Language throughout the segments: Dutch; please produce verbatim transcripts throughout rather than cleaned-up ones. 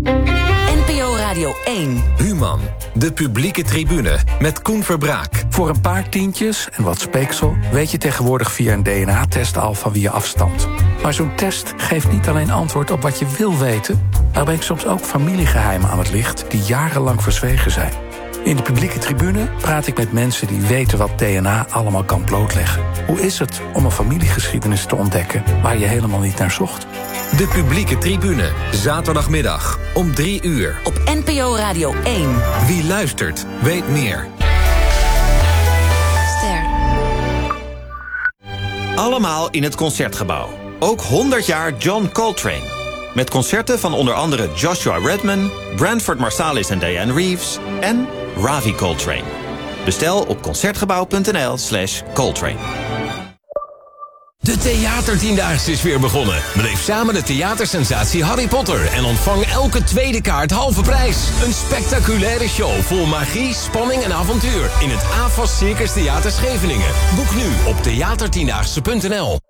N P O Radio één. Human, de publieke tribune met Koen Verbraak. Voor een paar tientjes en wat speeksel weet je tegenwoordig via een D N A-test al van wie je afstamt. Maar zo'n test geeft niet alleen antwoord op wat je wil weten, maar brengt soms ook familiegeheimen aan het licht die jarenlang verzwegen zijn. In de publieke tribune praat ik met mensen die weten wat D N A allemaal kan blootleggen. Hoe is het om een familiegeschiedenis te ontdekken waar je helemaal niet naar zocht? De publieke tribune, zaterdagmiddag om drie uur. Op N P O Radio één. Wie luistert, weet meer. Ster. Allemaal in het Concertgebouw. Ook honderd jaar John Coltrane. Met concerten van onder andere Joshua Redman, Branford Marsalis en Diane Reeves en Ravi Coltrane. Bestel op concertgebouw.nl slash Coltrane. De Theatertiendaagse is weer begonnen. Beleef samen de theatersensatie Harry Potter en ontvang elke tweede kaart halve prijs. Een spectaculaire show vol magie, spanning en avontuur in het A F A S Circus Theater Scheveningen. Boek nu op theatertiendaagse punt n l.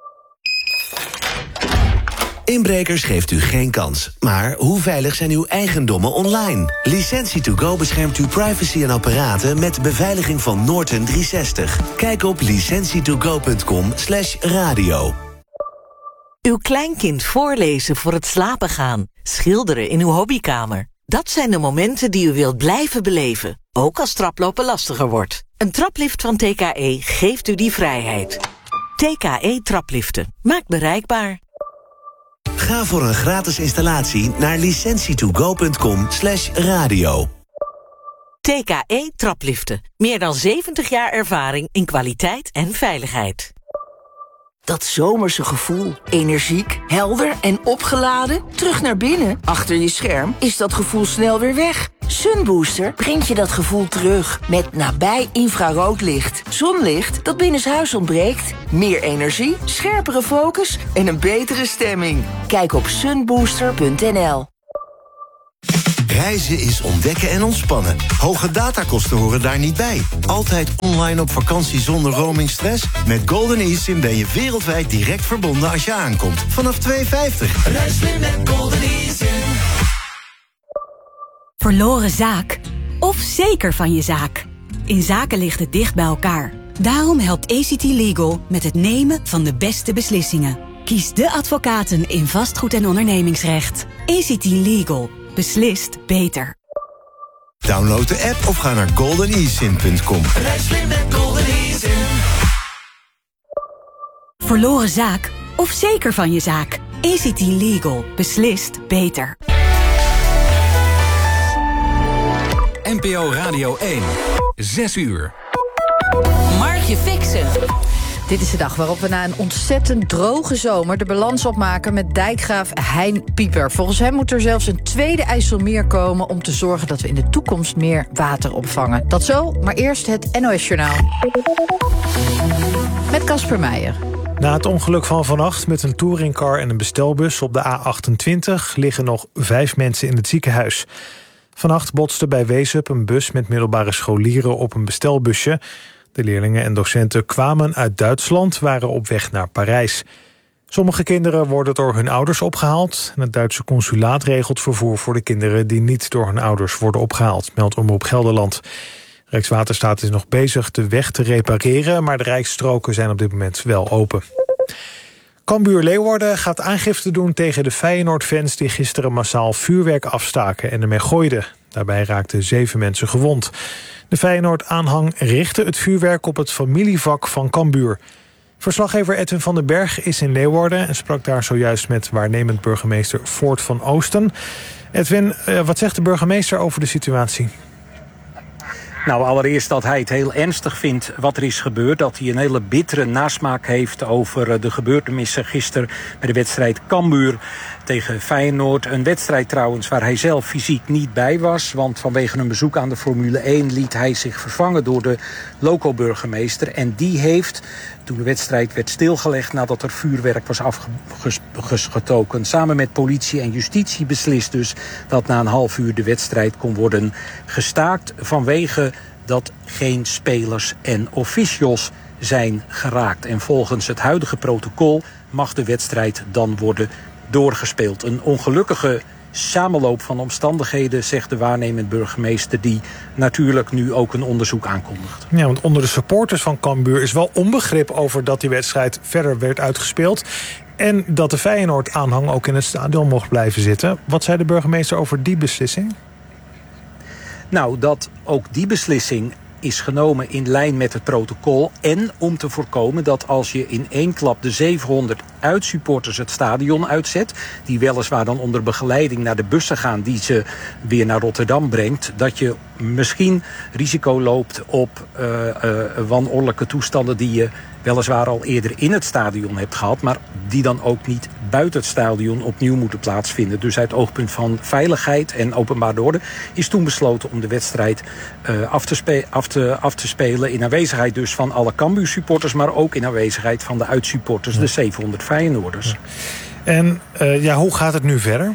Inbrekers geeft u geen kans. Maar hoe veilig zijn uw eigendommen online? Licentie to go beschermt uw privacy en apparaten met beveiliging van Norton driehonderdzestig. Kijk op licentietogo punt com slash radio. Uw kleinkind voorlezen voor het slapen gaan. Schilderen in uw hobbykamer. Dat zijn de momenten die u wilt blijven beleven. Ook als traplopen lastiger wordt. Een traplift van T K E geeft u die vrijheid. T K E trapliften. Maakt bereikbaar. Ga voor een gratis installatie naar licentietogo punt com slash radio. T K E trapliften. Meer dan zeventig jaar ervaring in kwaliteit en veiligheid. Dat zomerse gevoel. Energiek, helder en opgeladen. Terug naar binnen. Achter je scherm is dat gevoel snel weer weg. Sunbooster brengt je dat gevoel terug. Met nabij infraroodlicht. Zonlicht dat binnenshuis ontbreekt. Meer energie, scherpere focus en een betere stemming. Kijk op sunbooster punt n l. Reizen is ontdekken en ontspannen. Hoge datakosten horen daar niet bij. Altijd online op vakantie zonder roamingstress? Met Golden eSIM ben je wereldwijd direct verbonden als je aankomt. Vanaf twee vijftig. Reis nu met Golden eSIM. Verloren zaak of zeker van je zaak? In zaken ligt het dicht bij elkaar. Daarom helpt A C T Legal met het nemen van de beste beslissingen. Kies de advocaten in vastgoed- en ondernemingsrecht. A C T Legal. Beslist beter. Download de app of ga naar golden e sim punt com. Reis slim met Golden eSIM. Verloren zaak of zeker van je zaak? A C T Legal. Beslist beter. N P O Radio één. Zes uur. Margje Fixen. Dit is de dag waarop we na een ontzettend droge zomer de balans opmaken met dijkgraaf Hein Pieper. Volgens hem moet er zelfs een tweede IJsselmeer komen om te zorgen dat we in de toekomst meer water opvangen. Dat zo, maar eerst het N O S-journaal. Met Casper Meijer. Na het ongeluk van vannacht met een touringcar en een bestelbus op de A achtentwintig... liggen nog vijf mensen in het ziekenhuis. Vannacht botste bij Weesup een bus met middelbare scholieren op een bestelbusje. De leerlingen en docenten kwamen uit Duitsland, waren op weg naar Parijs. Sommige kinderen worden door hun ouders opgehaald. En het Duitse consulaat regelt vervoer voor de kinderen die niet door hun ouders worden opgehaald, meldt Omroep Gelderland. Rijkswaterstaat is nog bezig de weg te repareren, maar de rijkstroken zijn op dit moment wel open. Cambuur Leeuwarden gaat aangifte doen tegen de Feyenoord-fans die gisteren massaal vuurwerk afstaken en ermee gooiden. Daarbij raakten zeven mensen gewond. De Feyenoord-aanhang richtte het vuurwerk op het familievak van Cambuur. Verslaggever Edwin van den Berg is in Leeuwarden en sprak daar zojuist met waarnemend burgemeester Voort van Oosten. Edwin, wat zegt de burgemeester over de situatie? Nou, allereerst dat hij het heel ernstig vindt wat er is gebeurd. Dat hij een hele bittere nasmaak heeft over de gebeurtenissen gisteren bij de wedstrijd Cambuur tegen Feyenoord. Een wedstrijd trouwens waar hij zelf fysiek niet bij was. Want vanwege een bezoek aan de Formule één liet hij zich vervangen door de loco-burgemeester. En die heeft, toen de wedstrijd werd stilgelegd nadat er vuurwerk was afgetoken, samen met politie en justitie beslist dus dat na een half uur de wedstrijd kon worden gestaakt vanwege dat geen spelers en officials zijn geraakt. En volgens het huidige protocol mag de wedstrijd dan worden doorgespeeld. Een ongelukkige samenloop van omstandigheden, zegt de waarnemend burgemeester, die natuurlijk nu ook een onderzoek aankondigt. Ja, want onder de supporters van Cambuur is wel onbegrip over dat die wedstrijd verder werd uitgespeeld. En dat de Feyenoord-aanhang ook in het stadion mocht blijven zitten. Wat zei de burgemeester over die beslissing? Nou, dat ook die beslissing is genomen in lijn met het protocol. En om te voorkomen dat als je in één klap de zevenhonderd uitsupporters het stadion uitzet, die weliswaar dan onder begeleiding naar de bussen gaan die ze weer naar Rotterdam brengt, dat je misschien risico loopt op uh, uh, wanordelijke toestanden die je weliswaar al eerder in het stadion hebt gehad, maar die dan ook niet buiten het stadion opnieuw moeten plaatsvinden. Dus uit het oogpunt van veiligheid en openbare orde is toen besloten om de wedstrijd uh, af, te spe- af, te, af te spelen in aanwezigheid dus van alle Cambuur supporters, maar ook in aanwezigheid van de uitsupporters, ja. De zevenhonderd Feyenoorders. Ja. En uh, ja, hoe gaat het nu verder?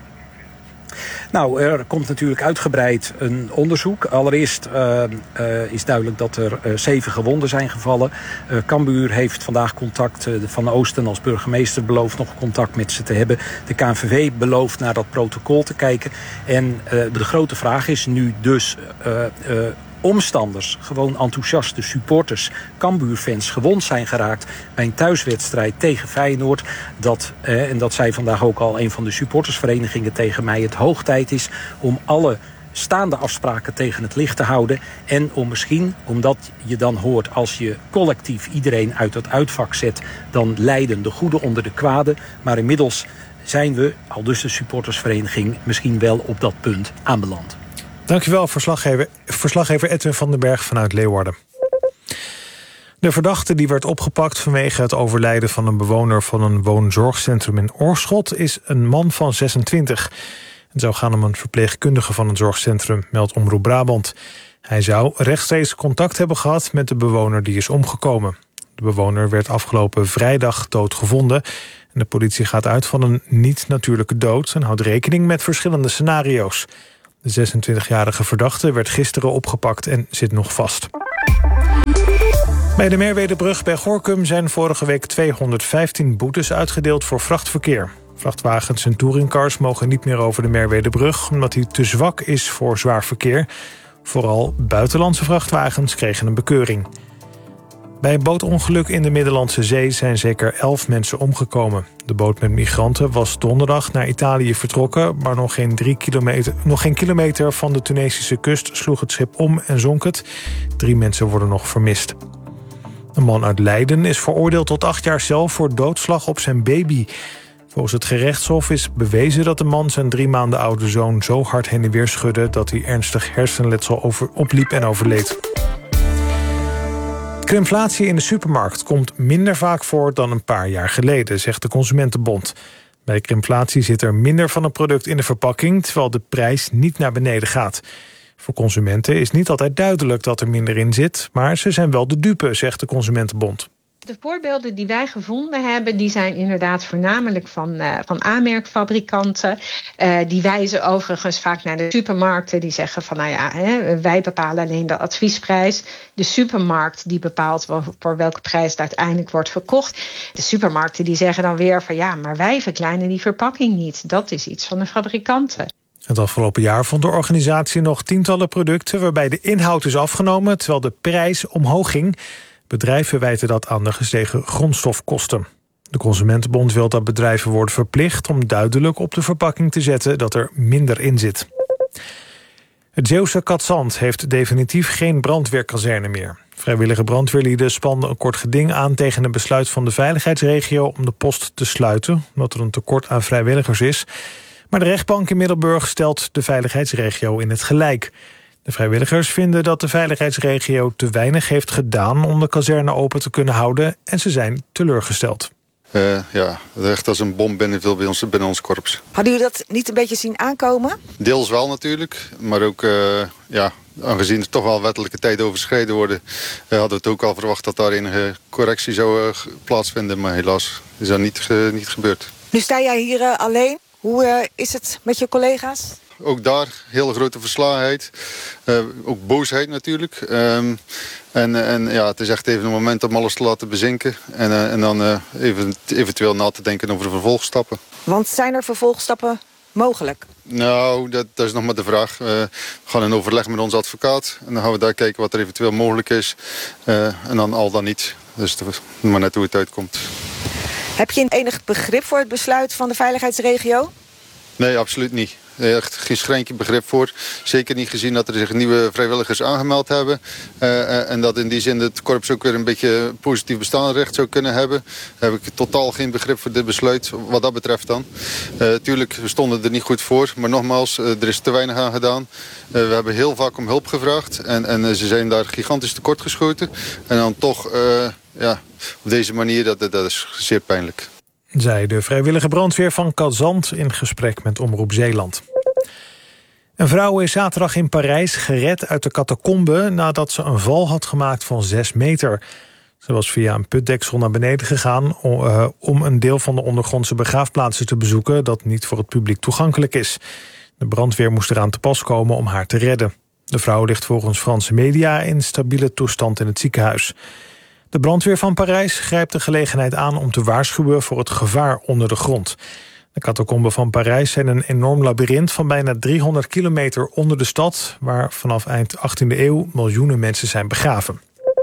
Nou, er komt natuurlijk uitgebreid een onderzoek. Allereerst uh, uh, is duidelijk dat er uh, zeven gewonden zijn gevallen. Uh, Cambuur heeft vandaag contact, uh, Van Oosten als burgemeester belooft nog contact met ze te hebben. De K N V V belooft naar dat protocol te kijken. En uh, de grote vraag is nu dus Uh, uh, omstanders, gewoon enthousiaste supporters, Cambuurfans gewond zijn geraakt bij een thuiswedstrijd tegen Feyenoord. Dat, eh, en dat zei vandaag ook al een van de supportersverenigingen tegen mij, het hoog tijd is om alle staande afspraken tegen het licht te houden. En om misschien, omdat je dan hoort als je collectief iedereen uit het uitvak zet, dan lijden de goede onder de kwade. Maar inmiddels zijn we, al dus de supportersvereniging, misschien wel op dat punt aanbeland. Dankjewel, verslaggever, verslaggever Edwin van den Berg vanuit Leeuwarden. De verdachte die werd opgepakt vanwege het overlijden van een bewoner van een woonzorgcentrum in Oorschot is een man van zesentwintig. Het zou gaan om een verpleegkundige van een zorgcentrum, meldt Omroep Brabant. Hij zou rechtstreeks contact hebben gehad met de bewoner die is omgekomen. De bewoner werd afgelopen vrijdag dood gevonden. En de politie gaat uit van een niet-natuurlijke dood en houdt rekening met verschillende scenario's. De zesentwintigjarige verdachte werd gisteren opgepakt en zit nog vast. Bij de Merwedebrug bij Gorinchem zijn vorige week tweehonderdvijftien boetes uitgedeeld voor vrachtverkeer. Vrachtwagens en touringcars mogen niet meer over de Merwedebrug omdat die te zwak is voor zwaar verkeer. Vooral buitenlandse vrachtwagens kregen een bekeuring. Bij een bootongeluk in de Middellandse Zee zijn zeker elf mensen omgekomen. De boot met migranten was donderdag naar Italië vertrokken, maar nog geen, drie kilometer, nog geen kilometer van de Tunesische kust sloeg het schip om en zonk het. Drie mensen worden nog vermist. Een man uit Leiden is veroordeeld tot acht jaar cel voor doodslag op zijn baby. Volgens het gerechtshof is bewezen dat de man zijn drie maanden oude zoon zo hard heen en weer schudde dat hij ernstig hersenletsel over, opliep en overleed. Krimflatie in de supermarkt komt minder vaak voor dan een paar jaar geleden, zegt de Consumentenbond. Bij krimflatie zit er minder van een product in de verpakking, terwijl de prijs niet naar beneden gaat. Voor consumenten is niet altijd duidelijk dat er minder in zit, maar ze zijn wel de dupe, zegt de Consumentenbond. De voorbeelden die wij gevonden hebben, die zijn inderdaad voornamelijk van, uh, van aanmerkfabrikanten. Uh, die wijzen overigens vaak naar de supermarkten. Die zeggen van, nou ja, hè, wij bepalen alleen de adviesprijs. De supermarkt die bepaalt voor welke prijs het uiteindelijk wordt verkocht. De supermarkten die zeggen dan weer van, ja, maar wij verkleinen die verpakking niet. Dat is iets van de fabrikanten. Het afgelopen jaar vond de organisatie nog tientallen producten waarbij de inhoud is afgenomen, terwijl de prijs omhoog ging. Bedrijven wijten dat aan de gestegen grondstofkosten. De Consumentenbond wil dat bedrijven worden verplicht om duidelijk op de verpakking te zetten dat er minder in zit. Het Zeeuwse Katzand heeft definitief geen brandweerkazerne meer. Vrijwillige brandweerlieden spannen een kort geding aan tegen een besluit van de veiligheidsregio om de post te sluiten, omdat er een tekort aan vrijwilligers is. Maar de rechtbank in Middelburg stelt de veiligheidsregio in het gelijk. De vrijwilligers vinden dat de veiligheidsregio te weinig heeft gedaan om de kazerne open te kunnen houden en ze zijn teleurgesteld. Uh, ja, het echt als een bom binnenviel bij ons, binnen ons korps. Hadden jullie dat niet een beetje zien aankomen? Deels wel natuurlijk, maar ook, uh, ja, aangezien er toch wel wettelijke tijden overschreden worden, uh, hadden we het ook al verwacht dat daar enige correctie zou uh, plaatsvinden, maar helaas is dat niet, uh, niet gebeurd. Nu sta jij hier uh, alleen. Hoe uh, is het met je collega's? Ook daar hele grote verslagenheid. Uh, ook boosheid natuurlijk. Um, en, en ja, het is echt even een moment om alles te laten bezinken. En, uh, en dan uh, even, eventueel na te denken over de vervolgstappen. Want zijn er vervolgstappen mogelijk? Nou, dat, dat is nog maar de vraag. Uh, we gaan in overleg met onze advocaat. En dan gaan we daar kijken wat er eventueel mogelijk is. Uh, en dan al dan niet. Dus maar net hoe het uitkomt. Heb je enig begrip voor het besluit van de veiligheidsregio? Nee, absoluut niet. Echt geen schrijntje begrip voor. Zeker niet gezien dat er zich nieuwe vrijwilligers aangemeld hebben. Uh, en dat in die zin het korps ook weer een beetje positief bestaansrecht zou kunnen hebben. Daar heb ik totaal geen begrip voor dit besluit wat dat betreft dan. Uh, tuurlijk, we stonden er niet goed voor. Maar nogmaals, uh, er is te weinig aan gedaan. Uh, we hebben heel vaak om hulp gevraagd. En, en uh, ze zijn daar gigantisch tekort geschoten. En dan toch, uh, ja, op deze manier, dat, dat is zeer pijnlijk. Zei de vrijwillige brandweer van Cazant in gesprek met Omroep Zeeland. Een vrouw is zaterdag in Parijs gered uit de catacombe nadat ze een val had gemaakt van zes meter. Ze was via een putdeksel naar beneden gegaan om een deel van de ondergrondse begraafplaatsen te bezoeken dat niet voor het publiek toegankelijk is. De brandweer moest eraan te pas komen om haar te redden. De vrouw ligt volgens Franse media in stabiele toestand in het ziekenhuis. De brandweer van Parijs grijpt de gelegenheid aan om te waarschuwen voor het gevaar onder de grond. De catacomben van Parijs zijn een enorm labyrint van bijna driehonderd kilometer onder de stad, waar vanaf eind achttiende eeuw miljoenen mensen zijn begraven.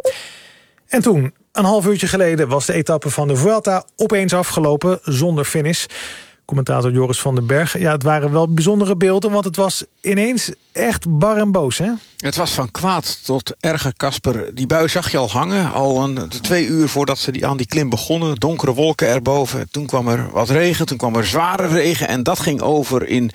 En toen, een half uurtje geleden, was de etappe van de Vuelta opeens afgelopen zonder finish. Commentator Joris van den Berg, ja, het waren wel bijzondere beelden, want het was ineens echt bar en boos, hè? Het was van kwaad tot erger, Casper. Die bui zag je al hangen, al een, twee uur voordat ze die, aan die klim begonnen. Donkere wolken erboven. Toen kwam er wat regen, toen kwam er zware regen. En dat ging over in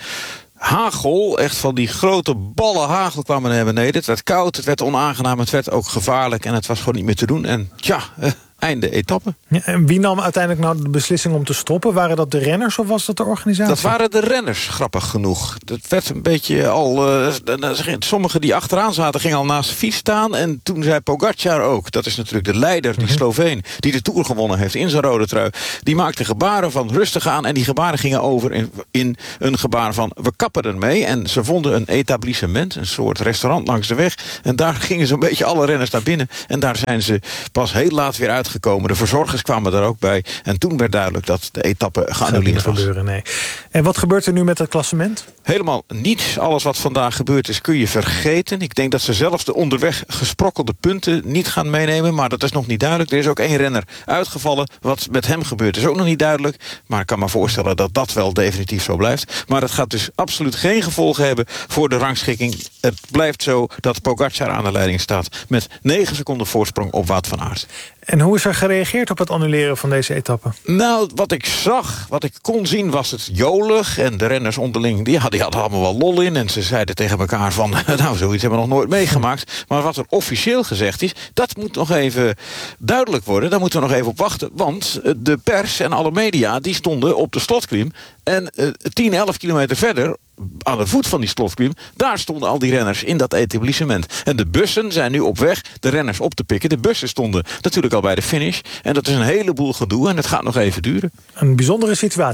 hagel. Echt van die grote ballen hagel kwamen naar beneden. Het werd koud, het werd onaangenaam, het werd ook gevaarlijk. En het was gewoon niet meer te doen. En tja, eh, einde etappe. Ja, en wie nam uiteindelijk nou de beslissing om te stoppen? Waren dat de renners of was dat de organisatie? Dat waren de renners, grappig genoeg. Dat werd een beetje al... Uh, sommigen die achteraan zaten gingen al naast de fiets staan. En toen zei Pogacar ook, dat is natuurlijk de leider, die mm-hmm. Sloveen, die de Tour gewonnen heeft in zijn rode trui. Die maakte gebaren van rustig aan. En die gebaren gingen over in, in een gebaar van we kappen ermee. En ze vonden een etablissement, een soort restaurant langs de weg. En daar gingen zo'n beetje alle renners naar binnen. En daar zijn ze pas heel laat weer uitgekomen. De verzorgers kwamen er ook bij. En toen werd duidelijk dat de etappe geannuleerd was. Gebeuren, nee. En wat gebeurt er nu met het klassement? Helemaal niets. Alles wat vandaag gebeurd is kun je vergeten. Ik denk dat ze zelfs de onderweg gesprokkelde punten niet gaan meenemen. Maar dat is nog niet duidelijk. Er is ook één renner uitgevallen. Wat met hem gebeurt is ook nog niet duidelijk. Maar ik kan me voorstellen dat dat wel definitief zo blijft. Maar het gaat dus absoluut geen gevolgen hebben voor de rangschikking. Het blijft zo dat Pogacar aan de leiding staat met negen seconden voorsprong op Wout van Aert. En hoe is er gereageerd op het annuleren van deze etappe? Nou, wat ik zag, wat ik kon zien, was het jolig. En de renners onderling, die, die hadden allemaal wel lol in. En ze zeiden tegen elkaar van, nou, zoiets hebben we nog nooit meegemaakt. Maar wat er officieel gezegd is, dat moet nog even duidelijk worden. Daar moeten we nog even op wachten. Want de pers en alle media, die stonden op de slotklim. En uh, tien, elf kilometer verder, aan de voet van die slotklim, daar stonden al die renners in dat etablissement. En de bussen zijn nu op weg de renners op te pikken. De bussen stonden natuurlijk al bij de finish. En dat is een heleboel gedoe en het gaat nog even duren. Een bijzondere situatie.